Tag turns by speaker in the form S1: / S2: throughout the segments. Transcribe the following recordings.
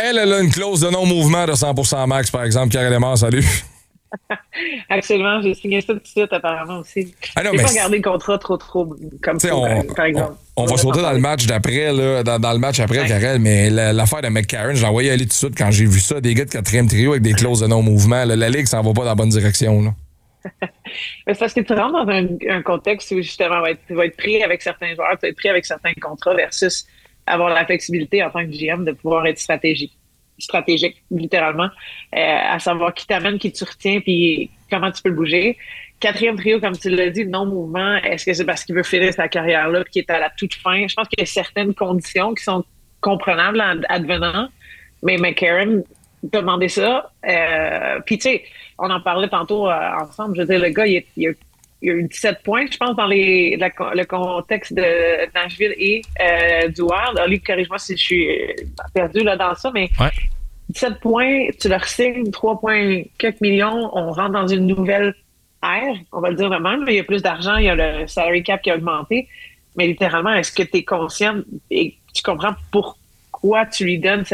S1: elle a une clause de non-mouvement de 100% max, par exemple. Karel Lemar, salut.
S2: Absolument, j'ai signé ça tout de suite, apparemment aussi.
S1: Ah non,
S2: j'ai
S1: mais
S2: pas regardé le contrat trop comme ça, par exemple.
S1: On va sauter dans le match d'après, là, dans le match après, ouais. Karel, mais l'affaire de McCarron, je l'ai envoyé aller tout de suite quand j'ai vu ça, des gars de 4e trio avec des clauses de non-mouvement. Là, la Ligue s'en va pas dans la bonne direction. Là.
S2: C'est parce que tu rentres dans un contexte où justement tu vas être pris avec certains joueurs, tu vas être pris avec certains contrats versus avoir la flexibilité en tant que GM de pouvoir être stratégique littéralement, à savoir qui t'amène, qui tu retiens, puis comment tu peux le bouger. 4e trio, comme tu l'as dit, non-mouvement, est-ce que c'est parce qu'il veut finir sa carrière-là puis qu'il est à la toute fin? Je pense qu'il y a certaines conditions qui sont comprenables advenant, mais McCarron demandait ça. Puis tu sais, on en parlait tantôt ensemble, je veux dire, le gars, il a eu 17 points, je pense, dans le contexte de Nashville et du Wild. Ali, corrige-moi si je suis perdu là dans ça, mais 17 points, tu leur signes 3 points, quelques millions, on rentre dans une nouvelle ère, on va le dire de même. Il y a plus d'argent, il y a le salary cap qui a augmenté, mais littéralement, est-ce que tu es conscient et tu comprends pourquoi tu lui donnes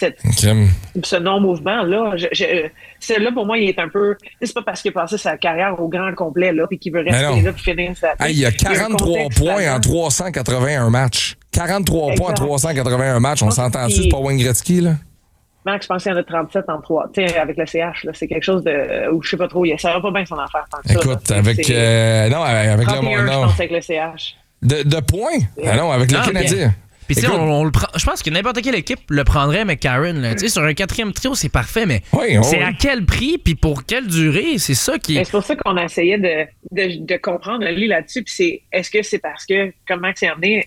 S2: ce non-mouvement-là? Celui-là, pour moi, il est un peu... C'est pas parce qu'il a passé sa carrière au grand complet, là, puis qu'il veut rester là pour finir sa...
S1: Hey, il y a 43 points en 381 matchs. 43 points en 381 matchs. On s'entend-tu? C'est pas Wayne Gretzky, là?
S2: Max, je pense qu'il y en a 37 en 3. Tu sais, avec le CH, là, c'est quelque chose de... Où je sais pas trop, ça va pas bien son affaire tant que ça.
S1: Écoute,
S2: là,
S1: avec... non, avec
S2: 31,
S1: le...
S2: je pense, avec le CH.
S1: De points? Ah non, avec le Canadien.
S3: Puis tu sais, on le prend. Je pense que n'importe quelle équipe le prendrait, McCarron. Tu sais, sur un 4e trio, c'est parfait, mais c'est à quel prix puis pour quelle durée? C'est ça qui.
S2: C'est pour ça qu'on a essayé de comprendre lui là-dessus. Puis est-ce que c'est parce que, comme Max a amené,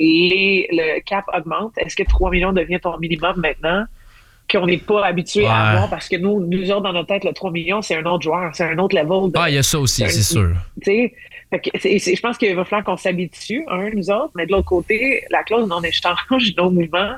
S2: le cap augmente? Est-ce que 3 millions devient ton minimum maintenant? Qu'on n'est pas habitué à avoir parce que nous autres, dans notre tête, le 3 millions, c'est un autre joueur, c'est un autre level.
S3: Il y a ça aussi, c'est sûr.
S2: Tu sais, je pense qu'il va falloir qu'on s'habitue, nous autres, mais de l'autre côté, la clause non-échange, non-mouvement,